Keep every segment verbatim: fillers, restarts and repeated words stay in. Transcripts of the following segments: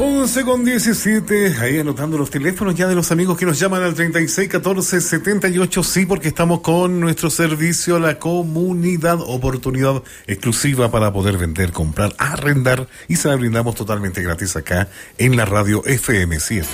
once con diecisiete, ahí anotando los teléfonos ya de los amigos que nos llaman al treinta y seis catorce setenta y ocho, sí, porque estamos con nuestro servicio a la comunidad, oportunidad exclusiva para poder vender, comprar, arrendar, y se la brindamos totalmente gratis acá en la radio F M siete.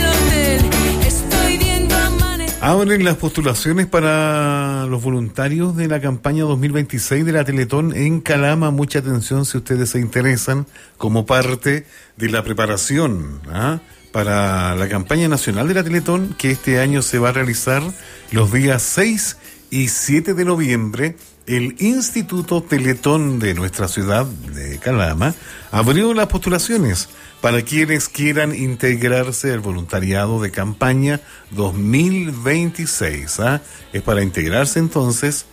Abren las postulaciones para los voluntarios de la campaña dos mil veintiséis de la Teletón en Calama. Mucha atención si ustedes se interesan como parte de la preparación ¿ah? para la campaña nacional de la Teletón, que este año se va a realizar los días seis y siete de noviembre. El Instituto Teletón de nuestra ciudad de Calama abrió las postulaciones para quienes quieran integrarse al voluntariado de campaña dos mil veintiséis. ¿ah? Es para integrarse entonces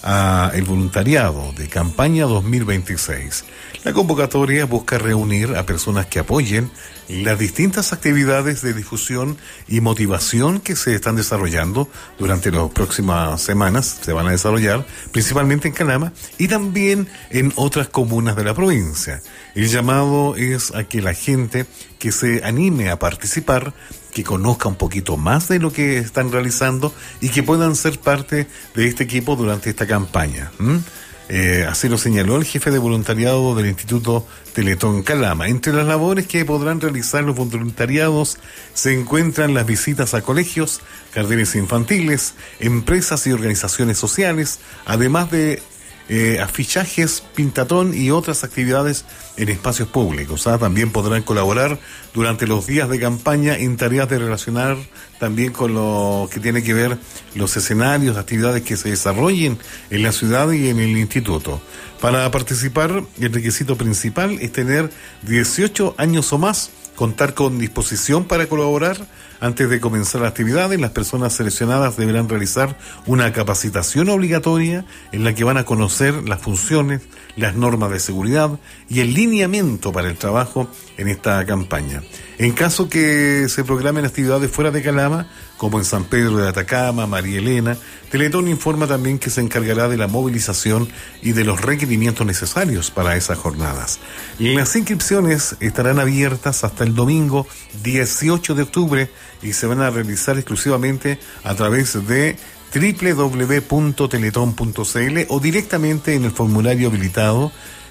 al voluntariado de campaña dos mil veintiséis. La convocatoria busca reunir a personas que apoyen las distintas actividades de difusión y motivación que se están desarrollando durante las próximas semanas. Se van a desarrollar principalmente en Calama y también en otras comunas de la provincia. El llamado es a que la gente que se anime a participar, que conozca un poquito más de lo que están realizando y que puedan ser parte de este equipo durante esta campaña. ¿Mm? Eh, así lo señaló el jefe de voluntariado del Instituto Teletón Calama. Entre las labores que podrán realizar los voluntariados se encuentran las visitas a colegios, jardines infantiles, empresas y organizaciones sociales, además de eh, afichajes, pintatón y otras actividades en espacios públicos. ¿ah? También podrán colaborar durante los días de campaña en tareas de relacionar también con lo que tiene que ver los escenarios, actividades que se desarrollen en la ciudad y en el instituto. Para participar, el requisito principal es tener dieciocho años o más, contar con disposición para colaborar. Antes de comenzar la actividad, las personas seleccionadas deberán realizar una capacitación obligatoria en la que van a conocer las funciones, las normas de seguridad y el lineamiento para el trabajo en esta campaña. En caso que se programen actividades fuera de Calama, como en San Pedro de Atacama, María Elena, Teletón informa también que se encargará de la movilización y de los requerimientos necesarios para esas jornadas. Las inscripciones estarán abiertas hasta el domingo dieciocho de octubre y se van a realizar exclusivamente a través de doble u doble u doble u punto teletón punto c l o directamente en el formulario habilitado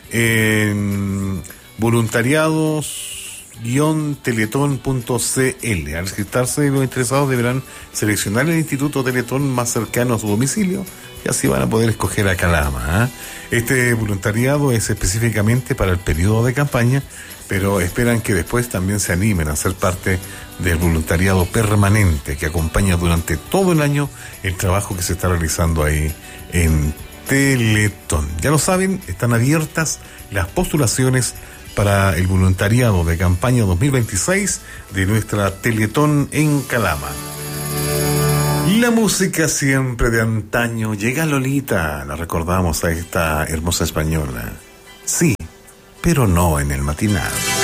en voluntariados guión teletón punto c l. Al registrarse, los interesados deberán seleccionar el Instituto Teletón más cercano a su domicilio y así van a poder escoger a Calama. ¿eh? Este voluntariado es específicamente para el periodo de campaña, pero esperan que después también se animen a ser parte del voluntariado permanente que acompaña durante todo el año el trabajo que se está realizando ahí en Teletón. Ya lo saben, están abiertas las postulaciones para el voluntariado de campaña dos mil veintiséis de nuestra Teletón en Calama. La música siempre de antaño. Llega Lolita, la recordamos a esta hermosa española. Sí, pero no en el matinal.